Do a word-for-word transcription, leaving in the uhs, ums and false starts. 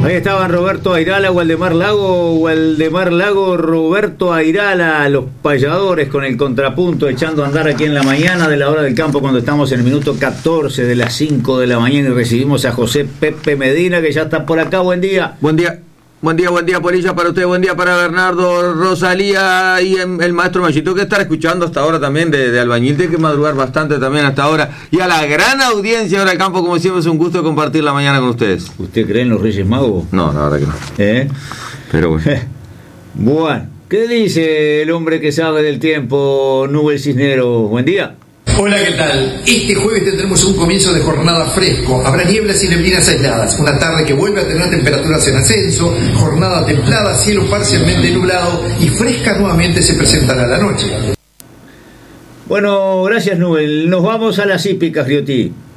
Ahí estaban Roberto Airala, Waldemar Lago, Waldemar Lago, Roberto Airala, los payadores con el contrapunto echando a andar aquí en la mañana de la hora del campo cuando estamos en el minuto catorce de las cinco de la mañana y recibimos a José Pepe Medina que ya está por acá. Buen día. Buen día. Buen día, buen día, Polilla, para usted, buen día para Bernardo, Rosalía y el maestro Machito, que estar escuchando hasta ahora también de, de Albañil, tiene que madrugar bastante también hasta ahora. Y a la gran audiencia ahora del campo, como siempre, es un gusto compartir la mañana con ustedes. ¿Usted cree en los Reyes Magos? No, la verdad que no. ¿Eh? Pero bueno. Bueno, ¿qué dice el hombre que sabe del tiempo, Nubel Cisnero? Buen día. Hola, ¿qué tal? Este jueves tendremos un comienzo de jornada fresco. Habrá nieblas y neblinas aisladas. Una tarde que vuelve a tener temperaturas en ascenso. Jornada templada, cielo parcialmente nublado y fresca nuevamente se presentará la noche. Bueno, gracias, Nubel. Nos vamos a las hípicas, Rioti.